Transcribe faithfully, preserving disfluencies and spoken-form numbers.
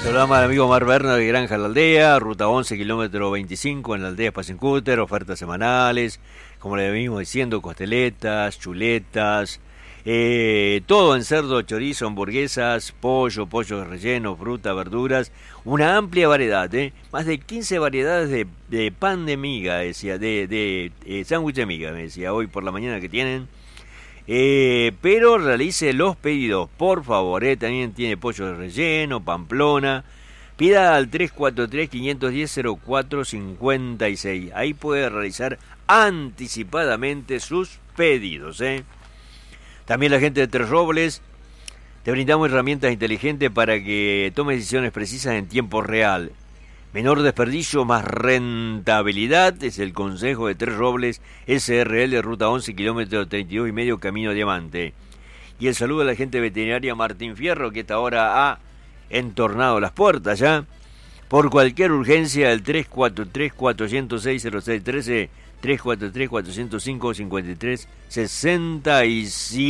Saludamos al amigo Mar Berna de Granja La Aldea, ruta once, kilómetro veinticinco en la aldea Spacencúter, ofertas semanales, como le venimos diciendo, costeletas, chuletas, eh, todo en cerdo, chorizo, hamburguesas, pollo, pollo relleno, fruta, verduras, una amplia variedad, ¿eh? Más de quince variedades de, de pan de miga, decía, de, de eh, sándwich de miga, me decía, hoy por la mañana que tienen. Eh, pero realice los pedidos, por favor, eh, también tiene pollo de relleno, pamplona. Pida al tres cuatro tres, cinco uno cero, cero cuatro cinco seis. Ahí puede realizar anticipadamente sus pedidos. eh. También la gente de Tres Robles, te brindamos herramientas inteligentes para que tomes decisiones precisas en tiempo real. Menor desperdicio, más rentabilidad, es el consejo de Tres Robles, S R L, ruta once, kilómetro treinta y dos y medio, camino Diamante. Y el saludo a la gente veterinaria Martín Fierro, que esta hora ha entornado las puertas ya. Por cualquier urgencia, el tres cuatro tres, cuatro cero seis, cero seis uno tres, tres cuatro tres, cuatro cero cinco, cinco tres seis siete.